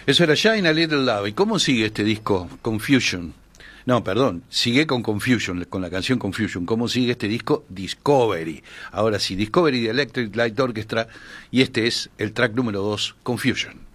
Eso era Shine a Little Love. ¿Y cómo sigue este disco? Confusion. No, perdón, sigue con Confusion, con la canción Confusion. ¿Cómo sigue este disco? Discovery. Ahora sí, Discovery de Electric Light Orchestra, y este es el track número 2, Confusion.